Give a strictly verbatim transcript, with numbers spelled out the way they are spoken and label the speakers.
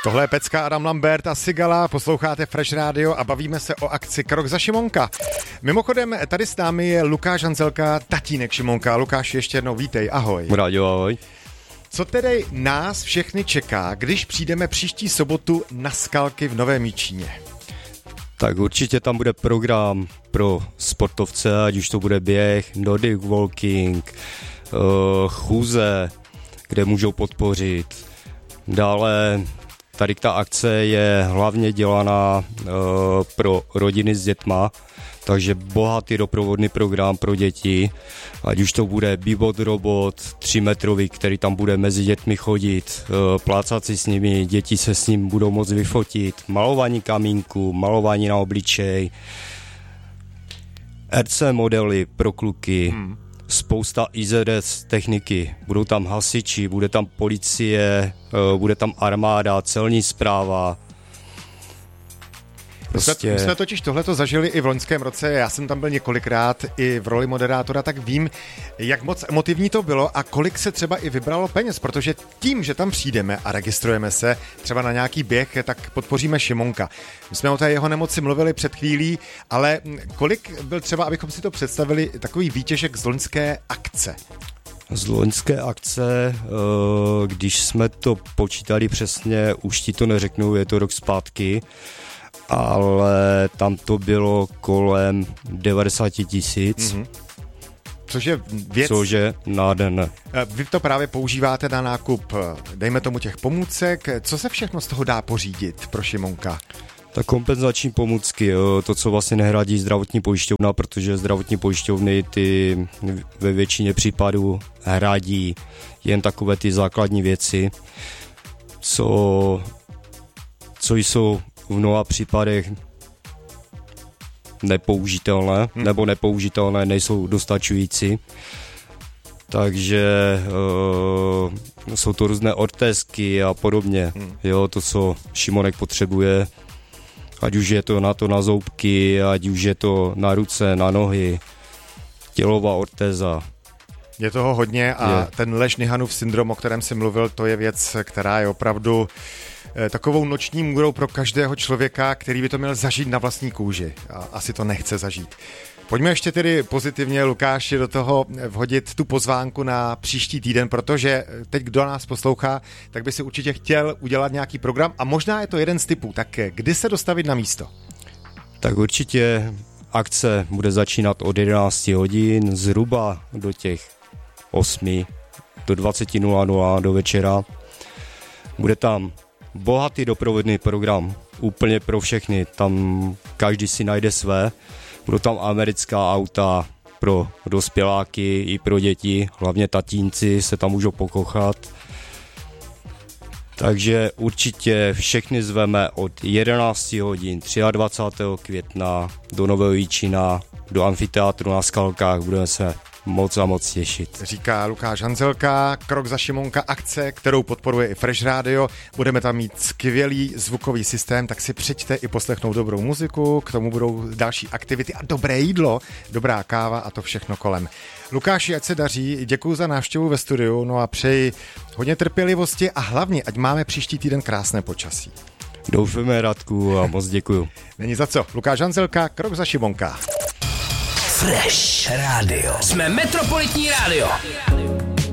Speaker 1: Tohle je Pecka, Adam Lambert a Sigala, posloucháte Fresh Radio a bavíme se o akci Krok za Šimonka. Mimochodem, tady s námi je Lukáš Hanzelka, tatínek Šimonka. Lukáš, ještě jednou vítej, ahoj.
Speaker 2: Rádio, ahoj.
Speaker 1: Co tedy nás všechny čeká, když přijdeme příští sobotu na Skalky v Novém Jičíně?
Speaker 2: Tak určitě tam bude program pro sportovce, ať už to bude běh, Nordic walking, uh, chůze, kde můžou podpořit. Dále tady ta akce je hlavně dělaná uh, pro rodiny s dětma, takže bohatý doprovodný program pro děti, ať už to bude bibot robot, třímetrový, který tam bude mezi dětmi chodit, uh, plácat si s nimi, děti se s ním budou moct vyfotit, malování kamínku, malování na obličej, R C modely pro kluky, hmm. spousta I Z S techniky, budou tam hasiči, bude tam policie, bude tam armáda, celní správa.
Speaker 1: Prostě... My jsme totiž tohleto zažili i v loňském roce, já jsem tam byl několikrát i v roli moderátora, tak vím, jak moc emotivní to bylo a kolik se třeba i vybralo peněz, protože tím, že tam přijdeme a registrujeme se třeba na nějaký běh, tak podpoříme Šimonka. My jsme o té jeho nemoci mluvili před chvílí, ale kolik byl třeba, abychom si to představili, takový výtěžek z loňské akce?
Speaker 2: Z loňské akce, když jsme to počítali přesně, už ti to neřeknu, je to rok zpátky, ale tam to bylo kolem devadesát tisíc. Mm-hmm.
Speaker 1: Což je věc...
Speaker 2: Což je nádherné.
Speaker 1: Vy to právě používáte na nákup, dejme tomu těch pomůcek. Co se všechno z toho dá pořídit pro Šimonka?
Speaker 2: Tak kompenzační pomůcky, jo, to, co vlastně nehradí zdravotní pojišťovna, protože zdravotní pojišťovny ty ve většině případů hradí jen takové ty základní věci, co, co jsou v mnoha případech nepoužitelné, hmm. nebo nepoužitelné, nejsou dostačující. Takže uh, jsou to různé ortézky a podobně. Hmm. Jo, to, co Šimonek potřebuje, ať už je to na to na zoubky, ať už je to na ruce, na nohy, tělová ortéza.
Speaker 1: Je toho hodně a
Speaker 2: je.
Speaker 1: Ten Lesch-Nyhanův syndrom, o kterém jsem mluvil, to je věc, která je opravdu takovou noční můrou pro každého člověka, který by to měl zažít na vlastní kůži. A asi to nechce zažít. Pojďme ještě tedy pozitivně, Lukáši, do toho vhodit tu pozvánku na příští týden, protože teď, kdo nás poslouchá, tak by si určitě chtěl udělat nějaký program a možná je to jeden z typů. Tak kdy se dostavit na místo?
Speaker 2: Tak určitě akce bude začínat od jedenáct hodin, zhruba do těch osmi, do dvacet nula nula do večera. Bude tam bohatý doprovodný program, úplně pro všechny, tam každý si najde své. Budou tam americká auta pro dospěláky i pro děti, hlavně tatínci se tam můžou pokochat. Takže určitě všechny zveme od jedenáct hodin dvacátého třetího května do Nového Jičína, do amfiteátru na Skalkách, budeme se moc a moc těšit.
Speaker 1: Říká Lukáš Hanzelka, Krok za Šimonka, akce, kterou podporuje i Fresh Radio. Budeme tam mít skvělý zvukový systém, tak si přijďte i poslechnout dobrou muziku, k tomu budou další aktivity a dobré jídlo, dobrá káva a to všechno kolem. Lukáši, ať se daří, děkuji za návštěvu ve studiu, no a přeji hodně trpělivosti a hlavně, ať máme příští týden krásné počasí.
Speaker 2: Doufáme, Radku, a moc děkuju.
Speaker 1: Není za co. Lukáš Hanzelka, Krok za Šimonka.
Speaker 3: Fresh Radio. Jsme Metropolitní rádio.